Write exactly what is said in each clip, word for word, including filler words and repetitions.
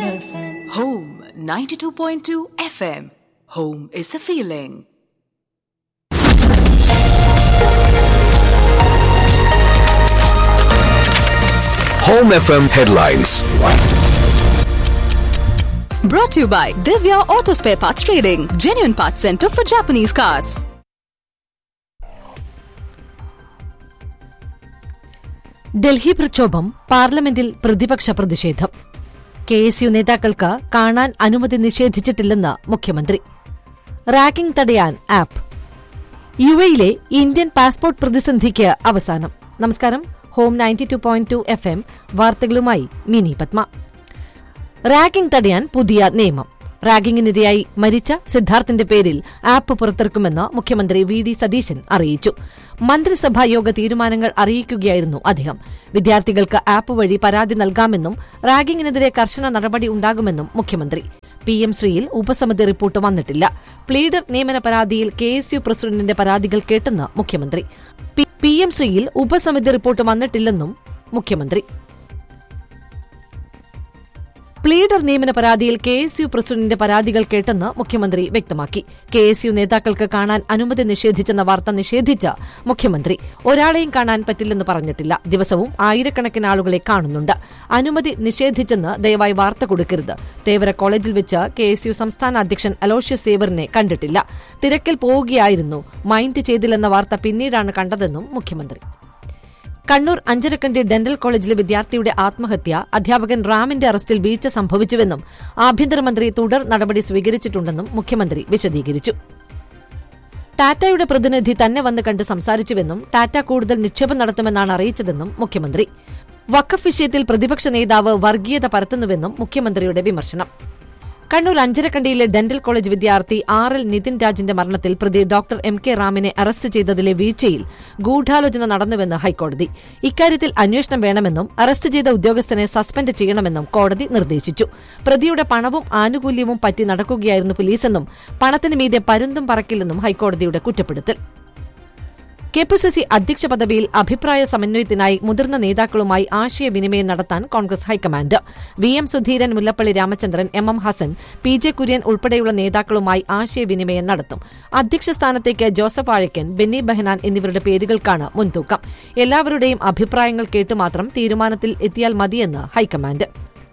F M. Home ninety-two point two F M. Home is a feeling. Home F M headlines. Brought to you by Divya Auto Spare Parts Trading, genuine parts center for Japanese cars. Delhi പ്രക്ഷോഭം, പാർലമെന്റിൽ പ്രതിപക്ഷ പ്രതിഷേധം. K S U നേതാക്കൾക്ക് കാണാൻ അനുമതി നിഷേധിച്ചിട്ടില്ലെന്ന് മുഖ്യമന്ത്രി. Ragging തടയാൻ app. U എയിലെ ഇന്ത്യൻ പാസ്പോർട്ട് പ്രതിസന്ധിക്ക് അവസാനം. നമസ്കാരം. Home ninety two point two F M വാർത്തകളുമായി മിനി പത്മ. റാഗിംഗ് തടയാൻ പുതിയ നിയമം. റാഗിംഗിനിരയായി മരിച്ച സിദ്ധാർത്ഥിന്റെ പേരിൽ ആപ്പ് പുറത്തിറക്കുമെന്ന് മുഖ്യമന്ത്രി വി ഡി സതീശൻ അറിയിച്ചു. മന്ത്രിസഭാ യോഗ തീരുമാനങ്ങൾ അറിയിക്കുകയായിരുന്നു അദ്ദേഹം. വിദ്യാർത്ഥികൾക്ക് ആപ്പ് വഴി പരാതി നൽകാമെന്നും റാഗിംഗിനെതിരെ കർശന നടപടി ഉണ്ടാകുമെന്നും മുഖ്യമന്ത്രി. പി എം ശ്രീയിൽ ഉപസമിതി റിപ്പോർട്ട് വന്നിട്ടില്ല. പ്ലീഡർ നിയമന പരാതിയിൽ കെ എസ് യു പ്രസിഡന്റിന്റെ പരാതികൾ കേട്ടെന്ന് മുഖ്യമന്ത്രി. പി എം ശ്രീയിൽ ഉപസമിതി റിപ്പോർട്ട് വന്നിട്ടില്ലെന്നും മുഖ്യമന്ത്രി. പ്ലീഡർ നിയമന പരാതിയിൽ കെ എസ് യു പ്രസിഡന്റിന്റെ പരാതികൾ കേട്ടെന്ന് മുഖ്യമന്ത്രി വ്യക്തമാക്കി. കെ എസ് യു നേതാക്കൾക്ക് കാണാൻ അനുമതി നിഷേധിച്ചെന്ന വാർത്ത നിഷേധിച്ച മുഖ്യമന്ത്രി ഒരാളെയും കാണാൻ പറ്റില്ലെന്ന് പറഞ്ഞിട്ടില്ല. ദിവസവും ആയിരക്കണക്കിന് ആളുകളെ കാണുന്നുണ്ട്. അനുമതി നിഷേധിച്ചെന്ന് ദയവായി വാർത്ത കൊടുക്കരുത്. തേവര കോളേജിൽ വെച്ച് കെ എസ് യു സംസ്ഥാന അധ്യക്ഷൻ അലോഷ്യസ് സേവറിനെ കണ്ടിട്ടില്ല. തിരക്കിൽ പോവുകയായിരുന്നു. മൈൻഡ് ചെയ്തില്ലെന്ന വാർത്ത പിന്നീടാണ് കണ്ടതെന്നും മുഖ്യമന്ത്രി. കണ്ണൂർ അഞ്ചരക്കണ്ടി ഡെന്റൽ കോളേജിലെ വിദ്യാർത്ഥിയുടെ ആത്മഹത്യ, അധ്യാപകൻ റാമിന്റെ അറസ്റ്റിൽ വീഴ്ച സംഭവിച്ചുവെന്നും ആഭ്യന്തരമന്ത്രി തുടർ നടപടി സ്വീകരിച്ചിട്ടുണ്ടെന്നും മുഖ്യമന്ത്രി വിശദീകരിച്ചു. ടാറ്റയുടെ പ്രതിനിധി തന്നെ വന്ന് കണ്ട് സംസാരിച്ചുവെന്നും ടാറ്റ കൂടുതൽ നിക്ഷേപം നടത്തുമെന്നാണ് അറിയിച്ചതെന്നും മുഖ്യമന്ത്രി. വഖഫ് വിഷയത്തിൽ പ്രതിപക്ഷ നേതാവ് വർഗീയത പരത്തുന്നുവെന്നും മുഖ്യമന്ത്രിയുടെ വിമർശനം. കണ്ണൂർ അഞ്ചരക്കണ്ടിയിലെ ഡെന്റൽ കോളേജ് വിദ്യാർത്ഥി ആർ എൽ നിതിൻ രാജിന്റെ മരണത്തിൽ പ്രതി ഡോക്ടർ എം കെ റാമിനെ അറസ്റ്റ് ചെയ്തതിലെ വീഴ്ചയിൽ ഗൂഢാലോചന നടന്നുവെന്ന് ഹൈക്കോടതി. ഇക്കാര്യത്തിൽ അന്വേഷണം വേണമെന്നും അറസ്റ്റ് ചെയ്ത ഉദ്യോഗസ്ഥനെ സസ്പെൻഡ് ചെയ്യണമെന്നും കോടതി നിർദ്ദേശിച്ചു. പ്രതിയുടെ പണവും ആനുകൂല്യവും പറ്റി നടക്കുകയായിരുന്നു പോലീസെന്നും പണത്തിന് മീതെ പരുന്തും പറക്കില്ലെന്നും ഹൈക്കോടതിയുടെ കുറ്റപ്പെടുത്തൽ. കെ പി സി സി അധ്യക്ഷ പദവിയിൽ അഭിപ്രായ സമന്വയത്തിനായി മുതിർന്ന നേതാക്കളുമായി ആശയവിനിമയം നടത്താൻ Congress high command. V M Sudheeran, Mullappally Ramachandran, M M Hasan, P J Kurian ഉൾപ്പെടെയുള്ള നേതാക്കളുമായി ആശയവിനിമയം നടത്തും. അധ്യക്ഷ സ്ഥാനത്തേക്ക് ജോസഫ് വാഴക്കൻ, ബെന്നി ബെഹനാൻ എന്നിവരുടെ പേരുകൾക്കാണ് മുൻതൂക്കം. എല്ലാവരുടെയും അഭിപ്രായങ്ങൾ കേട്ടുമാത്രം തീരുമാനത്തിൽ എത്തിയാൽ മതിയെന്ന് ഹൈക്കമാൻഡ്.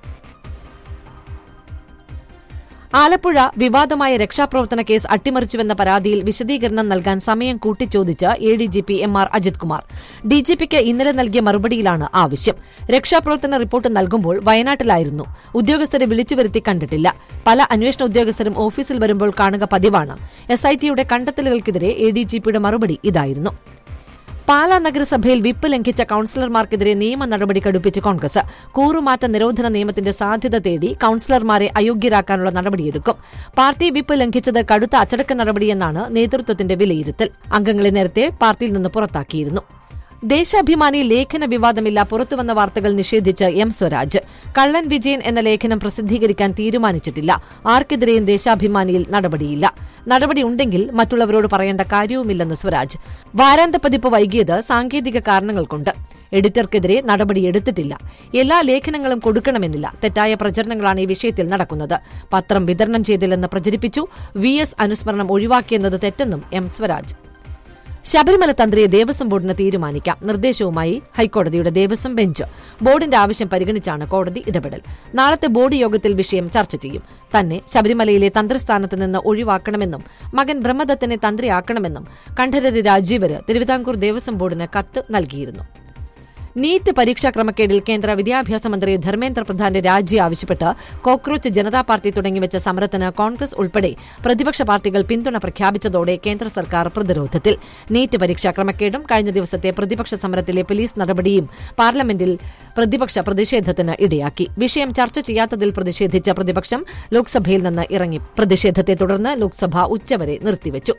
ആലപ്പുഴ വിവാദമായ രക്ഷാപ്രവർത്തന കേസ് അട്ടിമറിച്ചുവെന്ന പരാതിയിൽ വിശദീകരണം നൽകാൻ സമയം കൂട്ടിച്ചോദിച്ച് A D G P M R Ajith Kumar. ഡിജിപിക്ക് ഇന്നലെ നൽകിയ മറുപടിയിലാണ് ആവശ്യം. രക്ഷാപ്രവർത്തന റിപ്പോർട്ട് നൽകുമ്പോൾ വയനാട്ടിലായിരുന്നു. ഉദ്യോഗസ്ഥരെ വിളിച്ചുവരുത്തി കണ്ടിട്ടില്ല. പല അന്വേഷണ ഉദ്യോഗസ്ഥരും ഓഫീസിൽ വരുമ്പോൾ കാണുക പതിവാണ്. എസ് ഐ ടിയുടെ കണ്ടെത്തലുകൾക്കെതിരെ എ ഡി ജി പിയുടെ മറുപടി ഇതായിരുന്നു. പാലാ നഗരസഭയിൽ വിപ്പ് ലംഘിച്ച കൌൺസിലർമാർക്കെതിരെ നിയമ നടപടി കടുപ്പിച്ച് കോൺഗ്രസ്. കൂറുമാറ്റ നിരോധന നിയമത്തിന്റെ സാധ്യത തേടി കൌൺസിലർമാരെ അയോഗ്യരാക്കാനുള്ള നടപടിയെടുക്കും. പാർട്ടി വിപ്പ് ലംഘിച്ചത് കടുത്ത അച്ചടക്ക നടപടിയെന്നാണ് നേതൃത്വത്തിന്റെ വിലയിരുത്തൽ. അംഗങ്ങളെ നേരത്തെ പാർട്ടിയിൽ നിന്ന് പുറത്താക്കിയിരുന്നു. ദേശാഭിമാനി ലേഖന വിവാദമില്ല, പുറത്തുവന്ന വാർത്തകൾ നിഷേധിച്ച് എം സ്വരാജ്. കള്ളൻ വിജയൻ എന്ന ലേഖനം പ്രസിദ്ധീകരിക്കാൻ തീരുമാനിച്ചിട്ടില്ല. ആർക്കെതിരെയും ദേശാഭിമാനിയിൽ നടപടിയില്ല. നടപടിയുണ്ടെങ്കിൽ മറ്റുള്ളവരോട് പറയേണ്ട കാര്യവുമില്ലെന്ന് സ്വരാജ്. വാരാന്ത പതിപ്പ് വൈകിയത് സാങ്കേതിക കാരണങ്ങൾ കൊണ്ട്. എഡിറ്റർക്കെതിരെ നടപടിയെടുത്തിട്ടില്ല. എല്ലാ ലേഖനങ്ങളും കൊടുക്കണമെന്നില്ല. തെറ്റായ പ്രചരണങ്ങളാണ് ഈ വിഷയത്തിൽ നടക്കുന്നത്. പത്രം വിതരണം ചെയ്തില്ലെന്ന് പ്രചരിപ്പിച്ചു. വി എസ് അനുസ്മരണം ഒഴിവാക്കിയെന്നത് തെറ്റെന്നും എം സ്വരാജ്. ശബരിമല തന്ത്രിയെ ദേവസ്വം ബോർഡിന് തീരുമാനിക്കാം. നിർദ്ദേശവുമായി ഹൈക്കോടതിയുടെ ദേവസ്വം ബെഞ്ച്. ബോർഡിന്റെ ആവശ്യം പരിഗണിച്ചാണ് കോടതി ഇടപെടൽ. നാളത്തെ ബോർഡ് യോഗത്തിൽ വിഷയം ചർച്ച ചെയ്യും. തന്നെ ശബരിമലയിലെ തന്ത്രിസ്ഥാനത്ത് നിന്ന് ഒഴിവാക്കണമെന്നും മകൻ ബ്രഹ്മദത്തിനെ തന്ത്രിയാക്കണമെന്നും കണ്ഠരര് രാജീവര് തിരുവിതാംകൂർ ദേവസ്വം ബോർഡിന് കത്ത് നൽകിയിരുന്നു. നീറ്റ് പരീക്ഷാ ക്രമക്കേടിൽ കേന്ദ്ര വിദ്യാഭ്യാസ മന്ത്രി ധർമ്മേന്ദ്ര പ്രധാന്റെ രാജി ആവശ്യപ്പെട്ട് കോക്രോച്ച് ജനതാ പാർട്ടി തുടങ്ങിവെച്ച സമരത്തിന് കോൺഗ്രസ് ഉൾപ്പെടെ പ്രതിപക്ഷ പാർട്ടികൾ പിന്തുണ പ്രഖ്യാപിച്ചതോടെ കേന്ദ്ര സർക്കാർ പ്രതിരോധത്തിൽ. നീറ്റ് പരീക്ഷാ ക്രമക്കേടും കഴിഞ്ഞ ദിവസത്തെ പ്രതിപക്ഷ സമരത്തിലെ പോലീസ് നടപടിയും പാർലമെന്റിൽ പ്രതിപക്ഷ പ്രതിഷേധത്തിന് ഇടയാക്കി. വിഷയം ചർച്ച ചെയ്യാത്തതിൽ പ്രതിഷേധിച്ച പ്രതിപക്ഷം ലോക്സഭയിൽ നിന്ന് ഇറങ്ങി. പ്രതിഷേധത്തെ തുടർന്ന് ലോക്സഭ ഉച്ചവരെ നിർത്തിവച്ചു.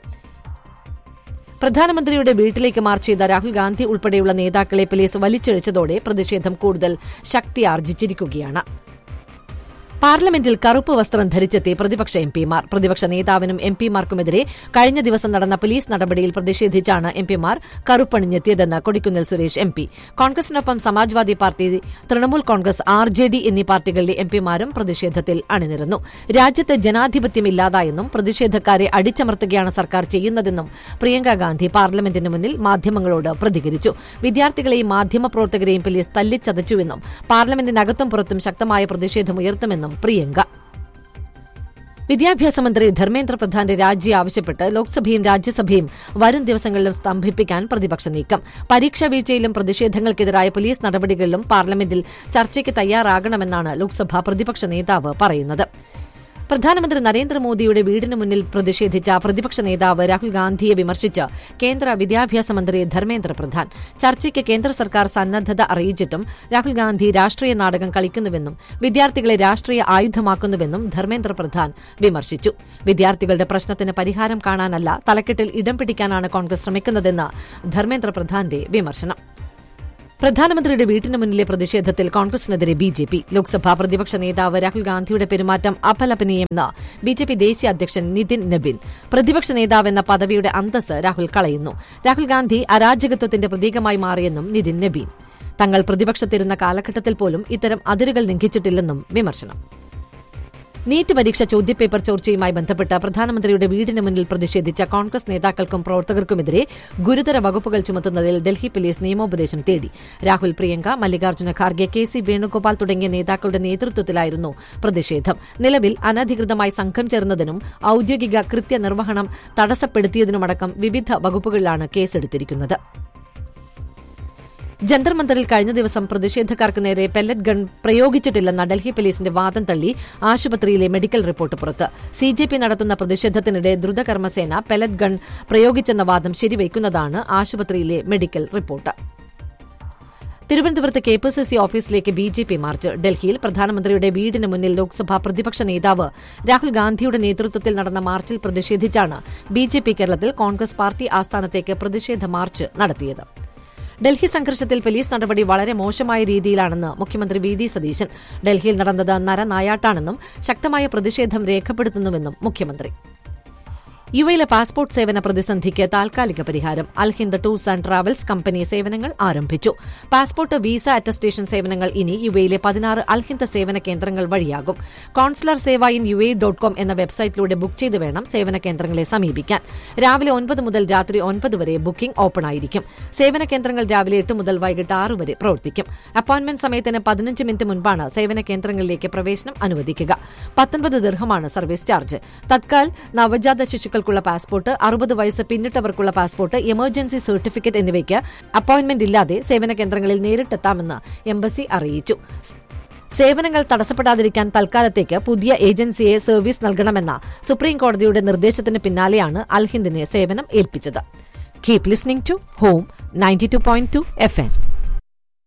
പ്രധാനമന്ത്രിയുടെ വീട്ടിലേക്ക് മാർച്ച് ചെയ്ത രാഹുൽ ഗാന്ധി ഉൾപ്പെടെയുള്ള നേതാക്കളെ പോലീസ് വലിച്ചിഴച്ചതോടെ പ്രതിഷേധം കൂടുതൽ ശക്തിയാർജിച്ചിരിക്കുകയാണ്. പാർലമെന്റിൽ കറുപ്പ് വസ്ത്രം ധരിച്ചെത്തി പ്രതിപക്ഷ എംപിമാർ. പ്രതിപക്ഷ നേതാവിനും എംപിമാർക്കുമെതിരെ കഴിഞ്ഞ ദിവസം നടന്ന പോലീസ് നടപടിയിൽ പ്രതിഷേധിച്ചാണ് എംപിമാർ കറുപ്പണിഞ്ഞെത്തിയതെന്ന് Kodikunnil Suresh MP. കോൺഗ്രസിനൊപ്പം Samajwadi party, Trinamool Congress, R J D എന്നീ പാർട്ടികളിലെ എംപിമാരും പ്രതിഷേധത്തിൽ അണിനിരന്നു. രാജ്യത്ത് ജനാധിപത്യമില്ലാതായെന്നും പ്രതിഷേധക്കാരെ അടിച്ചമർത്തുകയാണ് സർക്കാർ ചെയ്യുന്നതെന്നും പ്രിയങ്ക ഗാന്ധി പാർലമെന്റിന് മുന്നിൽ മാധ്യമങ്ങളോട് പ്രതികരിച്ചു. വിദ്യാർത്ഥികളെയും മാധ്യമപ്രവർത്തകരെയും പോലീസ് തല്ലിച്ചതച്ചുവെന്നും പാർലമെന്റിനകത്തും പുറത്തും ശക്തമായ പ്രതിഷേധമുയർത്തുമെന്നും പ്രിയങ്ക. വിദ്യാഭ്യാസ മന്ത്രി ധർമ്മേന്ദ്ര പ്രധാന്റെ രാജി ആവശ്യപ്പെട്ട് ലോക്സഭയും രാജ്യസഭയും വരും ദിവസങ്ങളിലും സ്തംഭിപ്പിക്കാൻ പ്രതിപക്ഷ നീക്കം. പരീക്ഷാ വീഴ്ചയിലും പ്രതിഷേധങ്ങൾക്കെതിരായ പോലീസ് നടപടികളിലും പാർലമെന്റിൽ ചർച്ചയ്ക്ക് തയ്യാറാകണമെന്നാണ് ലോക്സഭാ പ്രതിപക്ഷ നേതാവ് പറയുന്നത്. പ്രധാനമന്ത്രി നരേന്ദ്രമോദിയുടെ വീടിന് മുന്നിൽ പ്രതിഷേധിച്ച പ്രതിപക്ഷ നേതാവ് രാഹുൽ ഗാന്ധിയെ വിമർശിച്ച് കേന്ദ്ര വിദ്യാഭ്യാസ മന്ത്രി ധർമ്മേന്ദ്ര പ്രധാൻ. ചർച്ചയ്ക്ക് കേന്ദ്ര സർക്കാർ സന്നദ്ധത അറിയിച്ചിട്ടും രാഹുൽ ഗാന്ധി രാഷ്ട്രീയ നാടകം കളിക്കുന്നുവെന്നും വിദ്യാർത്ഥികളെ രാഷ്ട്രീയ ആയുധമാക്കുന്നുവെന്നും ധർമ്മേന്ദ്ര പ്രധാൻ വിമർശിച്ചു. വിദ്യാർത്ഥികളുടെ പ്രശ്നത്തിന് പരിഹാരം കാണാനല്ല, തലക്കെട്ടിൽ ഇടം പിടിക്കാനാണ് കോൺഗ്രസ് ശ്രമിക്കുന്നതെന്ന് ധർമ്മേന്ദ്ര പ്രധാന്റെ വിമർശനം. പ്രധാനമന്ത്രിയുടെ വീട്ടിന് മുന്നിലെ പ്രതിഷേധത്തിൽ കോൺഗ്രസിനെതിരെ ബി ജെ പി. ലോക്സഭാ പ്രതിപക്ഷ നേതാവ് രാഹുൽ ഗാന്ധിയുടെ പെരുമാറ്റം അപലപനീയമെന്ന് ബി ജെ പി ദേശീയ അധ്യക്ഷൻ നിതിൻ നബീൻ. പ്രതിപക്ഷ നേതാവെന്ന പദവിയുടെ അന്തസ് രാഹുൽ കളയുന്നു. രാഹുൽ ഗാന്ധി അരാജകത്വത്തിന്റെ പ്രതീകമായി മാറിയെന്നും നിതിൻ നബീൻ. തങ്ങൾ പ്രതിപക്ഷത്തിരുന്ന കാലഘട്ടത്തിൽ പോലും ഇത്തരം അതിരുകൾ ലംഘിച്ചിട്ടില്ലെന്നും വിമർശനം. നീറ്റ് പരീക്ഷ ചോദ്യപേപ്പർ ചോർച്ചയുമായി ബന്ധപ്പെട്ട് പ്രധാനമന്ത്രിയുടെ വീടിന് മുന്നിൽ പ്രതിഷേധിച്ച കോൺഗ്രസ് നേതാക്കൾക്കും പ്രവർത്തകർക്കുമെതിരെ ഗുരുതര വകുപ്പുകൾ ചുമത്തുന്നതിൽ ഡൽഹി പോലീസ് നിയമോപദേശം തേടി. രാഹുൽ, പ്രിയങ്ക, മല്ലികാർജ്ജുന ഖാർഗെ, കെ സി വേണുഗോപാൽ തുടങ്ങിയ നേതാക്കളുടെ നേതൃത്വത്തിലായിരുന്നു പ്രതിഷേധം. നിലവിൽ അനധികൃതമായി സംഘം ചേർന്നതിനും ഔദ്യോഗിക കൃത്യനിർവഹണം തടസ്സപ്പെടുത്തിയതിനുമടക്കം വിവിധ വകുപ്പുകളിലാണ് കേസെടുത്തിരിക്കുന്നത്. ജന്തർ മന്ദറിൽ കഴിഞ്ഞ ദിവസം പ്രതിഷേധക്കാർക്ക് നേരെ പെല്ലറ്റ് ഗൺ പ്രയോഗിച്ചിട്ടില്ലെന്ന ഡൽഹി പോലീസിന്റെ വാദം തള്ളി ആശുപത്രിയിലെ മെഡിക്കൽ റിപ്പോർട്ട് പുറത്ത്. സി ജെ പി നടത്തുന്ന പ്രതിഷേധത്തിനിടെ ദ്രുതകർമ്മസേന പെല്ലറ്റ് ഗൺ പ്രയോഗിച്ചെന്ന വാദം ശരിവയ്ക്കുന്നതാണ് ആശുപത്രിയിലെ മെഡിക്കൽ റിപ്പോർട്ട്. തിരുവനന്തപുരത്ത് കെ പി സി സി ഓഫീസിലേക്ക് ബി ജെ പി മാർച്ച്. ഡൽഹിയിൽ പ്രധാനമന്ത്രിയുടെ വീടിന് മുന്നിൽ ലോക്സഭാ പ്രതിപക്ഷ നേതാവ് രാഹുൽ ഗാന്ധിയുടെ നേതൃത്വത്തിൽ നടന്ന മാർച്ചിൽ പ്രതിഷേധിച്ചാണ് ബി ജെ പി കേരളത്തിൽ കോൺഗ്രസ് പാർട്ടി ആസ്ഥാനത്തേക്ക് പ്രതിഷേധ മാർച്ച് നടത്തിയത്. ഡൽഹി സംഘർഷത്തിൽ പോലീസ് നടപടി വളരെ മോശമായ രീതിയിലാണെന്ന് മുഖ്യമന്ത്രി വി ഡി സതീശൻ. ഡൽഹിയിൽ നടന്നത് നരനായാട്ടാണെന്നും ശക്തമായ പ്രതിഷേധം രേഖപ്പെടുത്തുന്നുവെന്നും മുഖ്യമന്ത്രി. യു എയിലെ പാസ്പോർട്ട് സേവന പ്രതിസന്ധിക്ക് താൽക്കാലിക പരിഹാരം. Alhind tours and travels company സേവനങ്ങൾ ആരംഭിച്ചു. പാസ്പോർട്ട്, വീസ അറ്റസ്റ്റേഷൻ സേവനങ്ങൾ ഇനി യു എയിലെ പതിനാറ് അൽഹിന്ദ് സേവന കേന്ദ്രങ്ങൾ വഴിയാകും. Consular Sewa in U A dot com എന്ന വെബ്സൈറ്റിലൂടെ ബുക്ക് ചെയ്ത് വേണം സേവന കേന്ദ്രങ്ങളെ സമീപിക്കാൻ. രാവിലെ ഒൻപത് മുതൽ രാത്രി ഒൻപത് വരെ ബുക്കിംഗ് ഓപ്പൺ ആയിരിക്കും. സേവന കേന്ദ്രങ്ങൾ രാവിലെ എട്ട് മുതൽ വൈകിട്ട് ആറ് വരെ പ്രവർത്തിക്കും. അപ്പോയിന്റ്മെന്റ് സമയത്തിന് പതിനഞ്ച് മിനിറ്റ് മുൻപാണ് സേവന കേന്ദ്രങ്ങളിലേക്ക് പ്രവേശനം അനുവദിക്കുക. പത്തൊൻപത് ദിർഹമാണ് സർവീസ് ചാർജ്. തത്കാൽ, നവജാത ശിശുക്കൾ പാസ്പോർട്ട്, അറുപത് വയസ്സ് പിന്നിട്ടവർക്കുള്ള പാസ്പോർട്ട്, എമർജൻസി സർട്ടിഫിക്കറ്റ് എന്നിവയ്ക്ക് അപ്പോയിന്റ്മെന്റ് ഇല്ലാതെ സേവന കേന്ദ്രങ്ങളിൽ നേരിട്ടെത്താമെന്ന് എംബസി അറിയിച്ചു. സേവനങ്ങൾ തടസ്സപ്പെടാതിരിക്കാൻ തൽക്കാലത്തേക്ക് പുതിയ ഏജൻസിയെ സർവീസ് നൽകണമെന്ന സുപ്രീംകോടതിയുടെ നിർദ്ദേശത്തിന് പിന്നാലെയാണ് അൽഹിന്ദിനെ സേവനം ഏൽപ്പിച്ചത്. Keep listening to home ninety two point two F M.